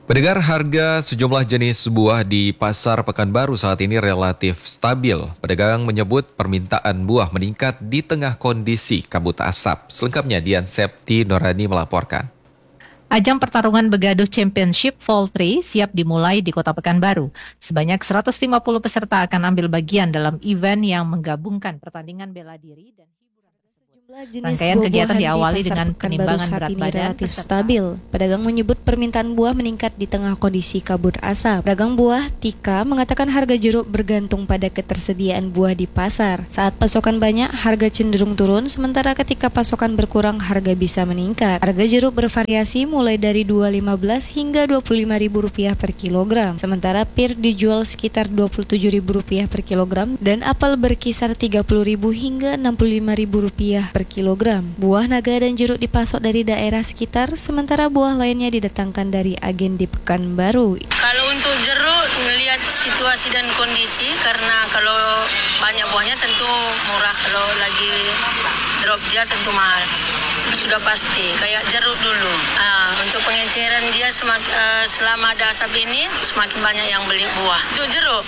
Pendengar, harga sejumlah jenis buah di Pasar Pekanbaru saat ini relatif stabil. Pedagang menyebut permintaan buah meningkat di tengah kondisi kabut asap. Selengkapnya Dian Septi Norani melaporkan. Ajang pertarungan begaduh Championship Fall 3 siap dimulai di Kota Pekanbaru. Sebanyak 150 peserta akan ambil bagian dalam event yang menggabungkan pertandingan bela diri dan rangkaian kegiatan diawali dengan penimbangan berat badan relatif stabil. Pedagang menyebut permintaan buah meningkat di tengah kondisi kabut asap. Pedagang buah Tika mengatakan harga jeruk bergantung pada ketersediaan buah di pasar. Saat pasokan banyak, harga cenderung turun, sementara ketika pasokan berkurang, harga bisa meningkat. Harga jeruk bervariasi mulai dari Rp2.15 hingga Rp25.000 per kilogram. Sementara pir dijual sekitar Rp27.000 per kilogram dan apel berkisar Rp30.000 hingga Rp65.000 per kilogram. Buah naga dan jeruk dipasok dari daerah sekitar, sementara buah lainnya didatangkan dari agen di Pekanbaru. Kalau untuk jeruk, melihat situasi dan kondisi, karena kalau banyak buahnya tentu murah, kalau lagi drop dia tentu mahal. Itu sudah pasti, kayak jeruk dulu. Untuk pengenceran dia selama ada asap ini, semakin banyak yang beli buah. Untuk jeruk,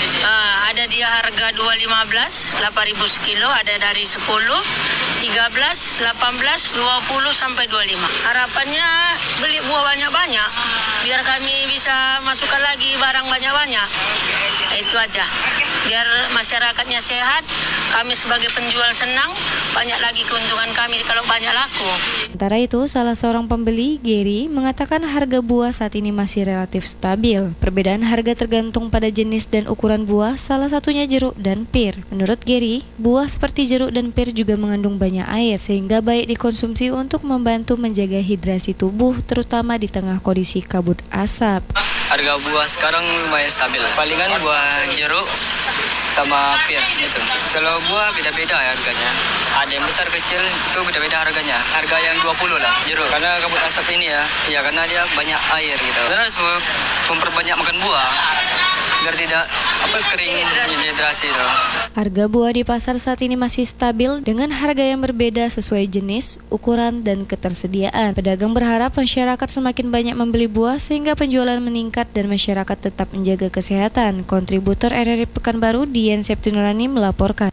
ada dia harga Rp2.15, Rp8.000 sekilo, ada dari 10, 13, 18, 20 sampai 25. Harapannya beli buah banyak-banyak biar kami bisa masukkan lagi barang banyak-banyak. Itu aja. Biar masyarakatnya sehat, kami sebagai penjual senang, banyak lagi keuntungan kami kalau banyak laku. Sementara itu, salah seorang pembeli, Gary, mengatakan harga buah saat ini masih relatif stabil. Perbedaan harga tergantung pada jenis dan ukuran buah, salah satunya jeruk dan pir. Menurut Gary, buah seperti jeruk dan pir juga mengandung banyak air, sehingga baik dikonsumsi untuk membantu menjaga hidrasi tubuh, terutama di tengah kondisi kabut asap. Harga buah sekarang lumayan stabil. Palingan buah jeruk sama pir gitu. Kalau buah beda-beda ya harganya. Ada yang besar kecil itu beda-beda harganya. Harga yang 20 lah jeruk. Karena kabut asap ini ya karena dia banyak air gitu. Karena harus memperbanyak makan buah biar tidak kering dehidrasi itu. Harga buah di pasar saat ini masih stabil dengan harga yang berbeda sesuai jenis, ukuran, dan ketersediaan. Pedagang berharap masyarakat semakin banyak membeli buah sehingga penjualan meningkat dan masyarakat tetap menjaga kesehatan. Kontributor RRI Pekanbaru, Dian Septi Norani melaporkan.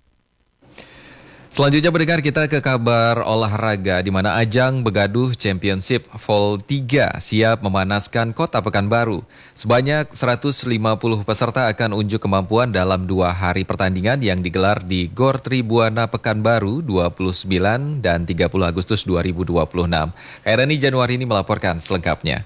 Selanjutnya pendengar, kita ke kabar olahraga di mana ajang begaduh Championship Fall 3 siap memanaskan Kota Pekanbaru. Sebanyak 150 peserta akan unjuk kemampuan dalam 2 hari pertandingan yang digelar di Gor Tribuana Pekanbaru 29 dan 30 Agustus 2026. Kairani Januari ini melaporkan selengkapnya.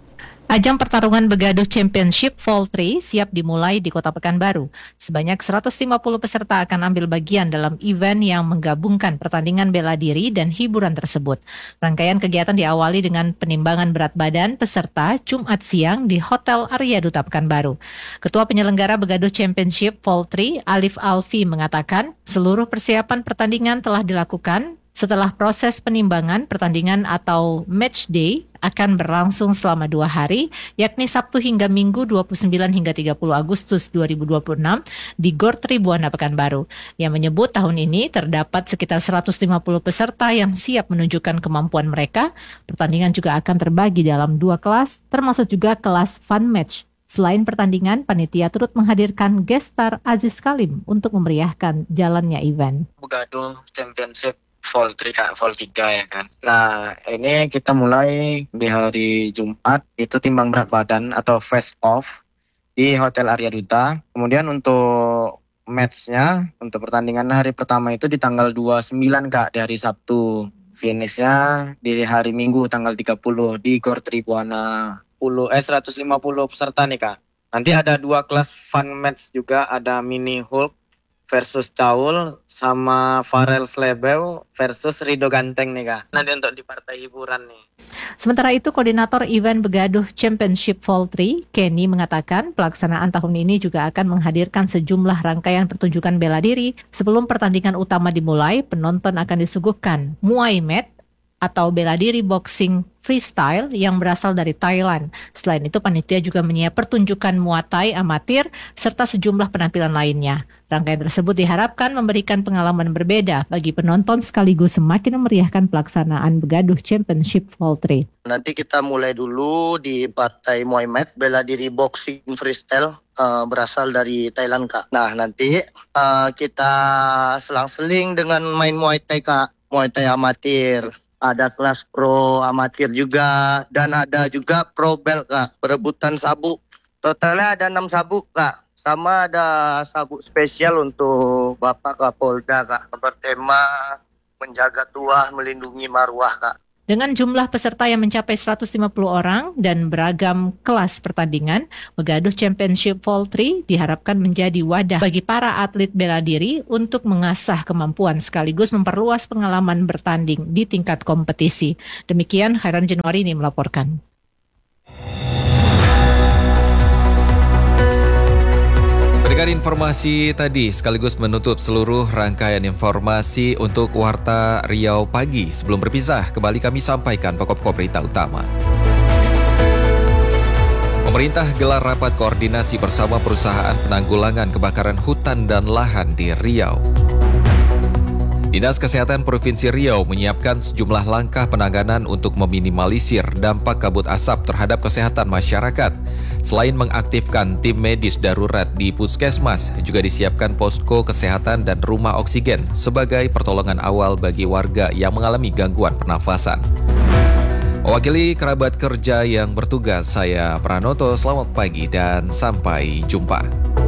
Ajang pertarungan begaduh Championship Fall 3 siap dimulai di Kota Pekanbaru. Sebanyak 150 peserta akan ambil bagian dalam event yang menggabungkan pertandingan bela diri dan hiburan tersebut. Rangkaian kegiatan diawali dengan penimbangan berat badan peserta Jumat siang di Hotel Arya Duta Pekanbaru. Ketua penyelenggara begaduh Championship Fall 3, Alif Alfi, mengatakan seluruh persiapan pertandingan telah dilakukan. Setelah proses penimbangan, pertandingan atau match day akan berlangsung selama 2 hari, yakni Sabtu hingga Minggu 29 hingga 30 Agustus 2026 di Gor Tribuana Pekanbaru. Yang menyebut tahun ini terdapat sekitar 150 peserta yang siap menunjukkan kemampuan mereka. Pertandingan juga akan terbagi dalam 2 kelas, termasuk juga kelas fun match. Selain pertandingan, panitia turut menghadirkan guest star Aziz Kalim untuk memeriahkan jalannya event. Begaduh Championship Fall 3 ya kan. Nah, ini kita mulai di hari Jumat, itu timbang berat badan atau face off di Hotel Arya Duta. Kemudian untuk matchnya, untuk pertandingan hari pertama itu di tanggal 29 Kak, di hari Sabtu. Finishnya di hari Minggu tanggal 30 di Gor Tribuana. 150 peserta nih Kak. Nanti ada 2 kelas fun match juga, ada mini Hulk versus Caul sama Farel Slebeu versus Rido Ganteng nih Kak. Nanti untuk di partai hiburan nih. Sementara itu, koordinator event begaduh Championship Fall 3, Kenny, mengatakan pelaksanaan tahun ini juga akan menghadirkan sejumlah rangkaian pertunjukan bela diri. Sebelum pertandingan utama dimulai, penonton akan disuguhkan Muay Mat, atau bela diri boxing freestyle yang berasal dari Thailand. Selain itu, panitia juga menyiapkan pertunjukan Muay Thai amatir serta sejumlah penampilan lainnya. Rangkaian tersebut diharapkan memberikan pengalaman berbeda bagi penonton sekaligus semakin memeriahkan pelaksanaan Begaduh Championship Fall 3. Nanti kita mulai dulu di partai Muay Mat bela diri boxing freestyle berasal dari Thailand, Kak. Nah, nanti kita selang-seling dengan main Muay Thai, Kak. Muay Thai amatir. Ada kelas pro amatir juga dan ada juga pro belt, Kak. Perebutan sabuk. Totalnya ada 6 sabuk, Kak. Sama ada sabuk spesial untuk Bapak Kapolda, Kak. Bertema menjaga tuah, melindungi marwah, Kak. Dengan jumlah peserta yang mencapai 150 orang dan beragam kelas pertandingan, Begaduh Championship Fall 3 diharapkan menjadi wadah bagi para atlet bela diri untuk mengasah kemampuan sekaligus memperluas pengalaman bertanding di tingkat kompetisi. Demikian Khairan Januarini melaporkan. Dengan informasi tadi sekaligus menutup seluruh rangkaian informasi untuk Warta Riau Pagi. Sebelum berpisah, kembali kami sampaikan pokok-pokok berita utama. Pemerintah gelar rapat koordinasi bersama perusahaan penanggulangan kebakaran hutan dan lahan di Riau. Dinas Kesehatan Provinsi Riau menyiapkan sejumlah langkah penanganan untuk meminimalisir dampak kabut asap terhadap kesehatan masyarakat. Selain mengaktifkan tim medis darurat di Puskesmas, juga disiapkan posko kesehatan dan rumah oksigen sebagai pertolongan awal bagi warga yang mengalami gangguan pernafasan. Mewakili kerabat kerja yang bertugas, saya Pranoto, selamat pagi dan sampai jumpa.